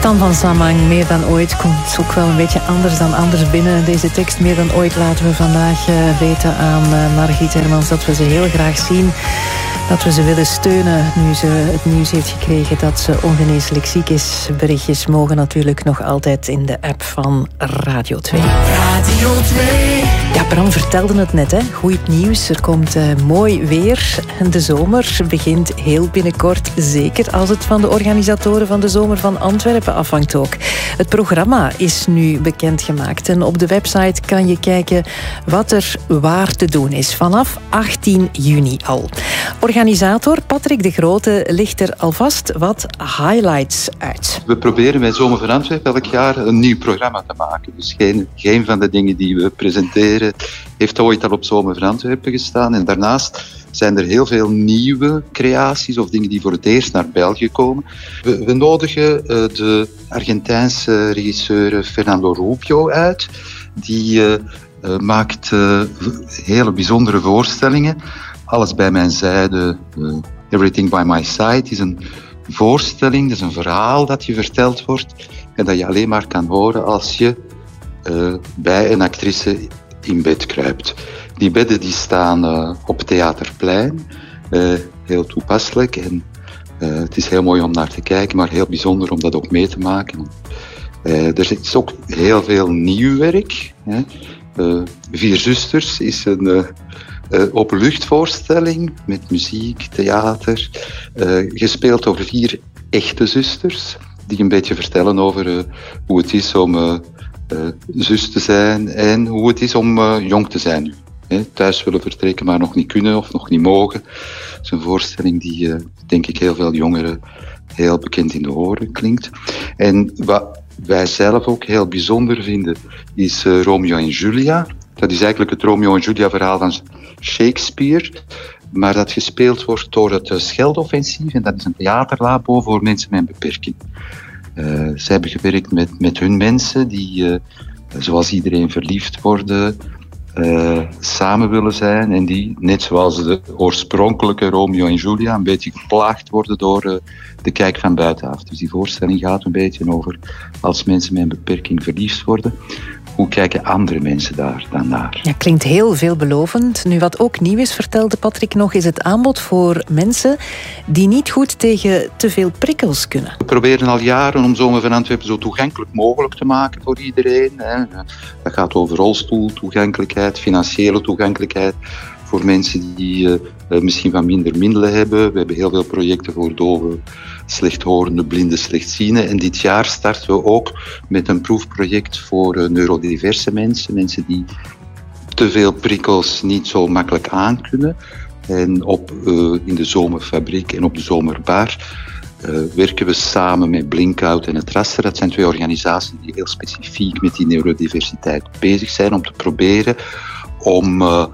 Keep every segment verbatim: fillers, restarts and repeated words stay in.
Stan van Samang, meer dan ooit, komt ook wel een beetje anders dan anders binnen. Deze tekst, meer dan ooit, laten we vandaag uh, weten aan uh, Margriet Hermans dat we ze heel graag zien. Dat we ze willen steunen nu ze het nieuws heeft gekregen dat ze ongeneeslijk ziek is. Berichtjes mogen natuurlijk nog altijd in de app van Radio twee. Radio twee. Ja, Bram vertelde het net, hè. Goed nieuws. Er komt uh, mooi weer. En de zomer begint heel binnenkort. Zeker als het van de organisatoren van de Zomer van Antwerpen afhangt ook. Het programma is nu bekendgemaakt. En op de website kan je kijken wat er waar te doen is. Vanaf achttien juni al. Organisator Patrick de Grote licht er alvast wat highlights uit. We proberen bij Zomer van Antwerpen elk jaar een nieuw programma te maken. Dus geen, geen van de dingen die we presenteren heeft ooit al op Zomer van Antwerpen gestaan. En daarnaast zijn er heel veel nieuwe creaties of dingen die voor het eerst naar België komen. We, we nodigen uh, de Argentijnse regisseur Fernando Rubio uit. Die uh, uh, maakt uh, hele bijzondere voorstellingen. Alles bij mijn zijde, uh, Everything by my side, is een voorstelling, dat is een verhaal dat je verteld wordt en dat je alleen maar kan horen als je uh, bij een actrice in bed kruipt. Die bedden die staan uh, op Theaterplein, uh, heel toepasselijk en uh, het is heel mooi om naar te kijken, maar heel bijzonder om dat ook mee te maken. Uh, er is ook heel veel nieuw werk. Hè. Uh, Vier Zusters is een uh, uh, openluchtvoorstelling met muziek, theater, uh, gespeeld door vier echte zusters die een beetje vertellen over uh, hoe het is om uh, uh, zus te zijn en hoe het is om uh, jong te zijn nu. He, thuis willen vertrekken, maar nog niet kunnen of nog niet mogen. Het is een voorstelling die, uh, denk ik, heel veel jongeren heel bekend in de oren klinkt. En wat wij zelf ook heel bijzonder vinden, is uh, Romeo en Julia. Dat is eigenlijk het Romeo en Julia verhaal van Shakespeare, maar dat gespeeld wordt door het uh, Scheldeoffensief. En dat is een theaterlabo voor mensen met een beperking. Uh, zij hebben gewerkt met, met hun mensen die, uh, zoals iedereen, verliefd worden, uh, samen willen zijn en die, net zoals de oorspronkelijke Romeo en Julia, een beetje geplaagd worden door uh, de kijk van buitenaf. Dus die voorstelling gaat een beetje over als mensen met een beperking verliefd worden. Hoe kijken andere mensen daar dan naar? Ja, klinkt heel veelbelovend. Nu, wat ook nieuw is, vertelde Patrick nog, is het aanbod voor mensen die niet goed tegen te veel prikkels kunnen. We proberen al jaren om Zomer van Antwerpen zo toegankelijk mogelijk te maken voor iedereen. Dat gaat over rolstoeltoegankelijkheid, financiële toegankelijkheid voor mensen die uh, misschien wat minder middelen hebben. We hebben heel veel projecten voor doven, slechthorende, blinden, slechtzienden. En dit jaar starten we ook met een proefproject voor uh, neurodiverse mensen. Mensen die te veel prikkels niet zo makkelijk aankunnen. En op, uh, in de Zomerfabriek en op de Zomerbar uh, werken we samen met Blinkout en het Raster. Dat zijn twee organisaties die heel specifiek met die neurodiversiteit bezig zijn om te proberen om uh,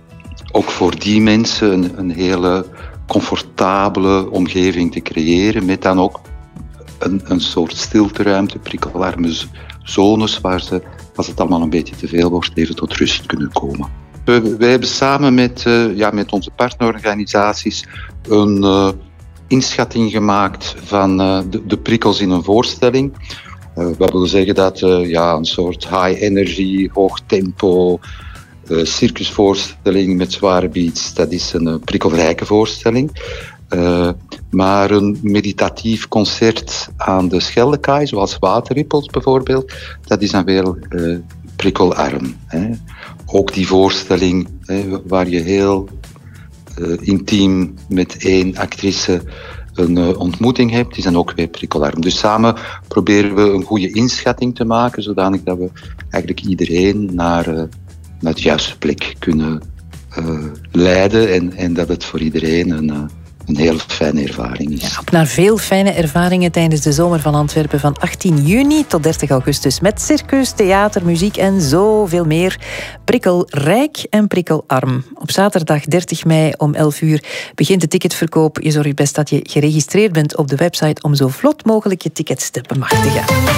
ook voor die mensen een, een hele comfortabele omgeving te creëren, met dan ook een, een soort stilteruimte, prikkelarme zones waar ze, als het allemaal een beetje te veel wordt, even tot rust kunnen komen. We, wij hebben samen met, uh, ja, met onze partnerorganisaties een uh, inschatting gemaakt van uh, de, de prikkels in een voorstelling. Uh, wat wil zeggen dat uh, ja, een soort high energy, hoog tempo, Uh, circusvoorstelling met zware beats, dat is een uh, prikkelrijke voorstelling. Uh, maar een meditatief concert aan de Scheldekaai, zoals Waterrippels bijvoorbeeld, dat is dan weer uh, prikkelarm. Hè. Ook die voorstelling hè, waar je heel uh, intiem met één actrice een uh, ontmoeting hebt, is dan ook weer prikkelarm. Dus samen proberen we een goede inschatting te maken, zodanig dat we eigenlijk iedereen naar uh, naar de juiste plek kunnen uh, leiden en, en dat het voor iedereen een, uh, een heel fijne ervaring is. Ja, op naar veel fijne ervaringen tijdens de Zomer van Antwerpen van achttien juni tot dertig augustus met circus, theater, muziek en zoveel meer. Prikkelrijk en prikkelarm. Op zaterdag dertig mei om elf uur begint de ticketverkoop. Je zorgt best dat je geregistreerd bent op de website om zo vlot mogelijk je tickets te bemachtigen.